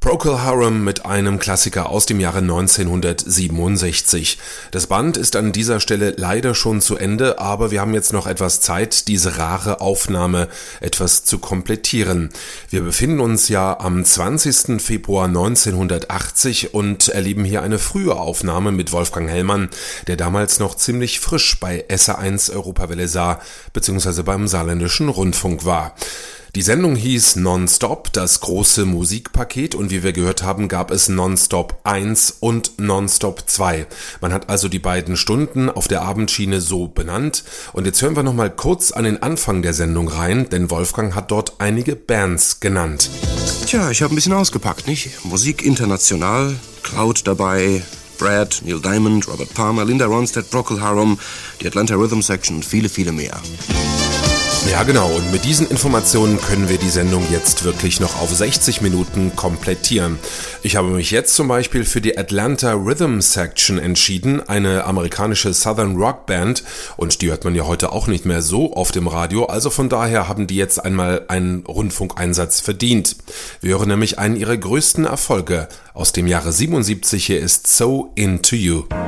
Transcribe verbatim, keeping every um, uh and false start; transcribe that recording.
Procol Harum mit einem Klassiker aus dem Jahre neunzehnhundertsiebenundsechzig. Das Band ist an dieser Stelle leider schon zu Ende, aber wir haben jetzt noch etwas Zeit, diese rare Aufnahme etwas zu komplettieren. Wir befinden uns ja am zwanzigsten Februar neunzehnhundertachtzig und erleben hier eine frühe Aufnahme mit Wolfgang Hellmann, der damals noch ziemlich frisch bei S R eins Europawelle Saar bzw. beim Saarländischen Rundfunk war. Die Sendung hieß Nonstop, das große Musikpaket, und wie wir gehört haben, gab es Nonstop eins und Nonstop zwei. Man hat also die beiden Stunden auf der Abendschiene so benannt, und jetzt hören wir nochmal kurz an den Anfang der Sendung rein, denn Wolfgang hat dort einige Bands genannt. Tja, ich habe ein bisschen ausgepackt, nicht? Musik international, Cloud dabei, Brad, Neil Diamond, Robert Palmer, Linda Ronstadt, Procol Harum, die Atlanta Rhythm Section und viele, viele mehr. Ja genau, und mit diesen Informationen können wir die Sendung jetzt wirklich noch auf sechzig Minuten komplettieren. Ich habe mich jetzt zum Beispiel für die Atlanta Rhythm Section entschieden, eine amerikanische Southern Rock Band, und die hört man ja heute auch nicht mehr so oft im Radio, also von daher haben die jetzt einmal einen Rundfunkeinsatz verdient. Wir hören nämlich einen ihrer größten Erfolge aus dem Jahre siebenundsiebzig, hier ist So Into You.